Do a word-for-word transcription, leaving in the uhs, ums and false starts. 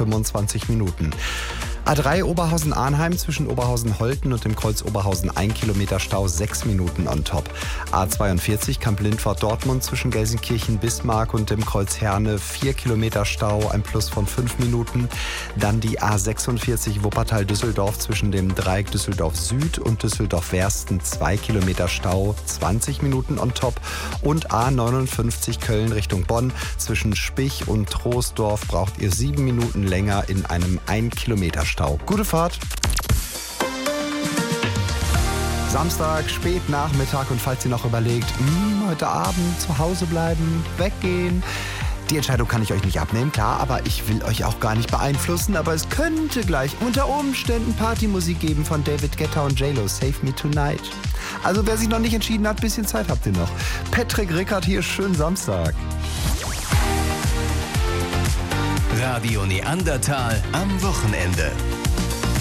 fünfundzwanzig Minuten. A drei Oberhausen-Arnheim zwischen Oberhausen-Holten und dem Kreuz Oberhausen ein Kilometer Stau, sechs Minuten on top. A zweiundvierzig Kamp-Lindfort-Dortmund zwischen Gelsenkirchen-Bismarck und dem Kreuz Herne, vier Kilometer Stau, ein Plus von fünf Minuten. Dann die A sechsundvierzig Wuppertal-Düsseldorf zwischen dem Dreieck Düsseldorf Süd und Düsseldorf-Wersten, zwei Kilometer Stau, zwanzig Minuten on top. Und A neunundfünfzig Köln Richtung Bonn zwischen Spich und Troisdorf braucht ihr sieben Minuten länger in einem ein Kilometer Stau. Gute Fahrt. Samstag, spät Nachmittag und falls ihr noch überlegt, mh, heute Abend zu Hause bleiben, weggehen. Die Entscheidung kann ich euch nicht abnehmen, klar, aber ich will euch auch gar nicht beeinflussen. Aber es könnte gleich unter Umständen Partymusik geben von David Guetta und J-Lo, Save Me Tonight. Also wer sich noch nicht entschieden hat, bisschen Zeit habt ihr noch. Patrick Rickard hier, schönen Samstag. Radio Neandertal am Wochenende.